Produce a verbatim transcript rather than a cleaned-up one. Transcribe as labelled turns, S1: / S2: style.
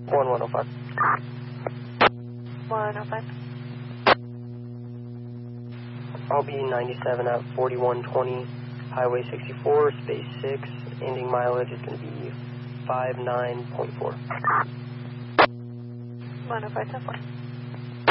S1: one one oh five.
S2: one oh five.
S1: I'll be ninety-seven at forty-one twenty, Highway sixty-four, space six, ending mileage is going to be five nine point four.
S2: one oh five ten four.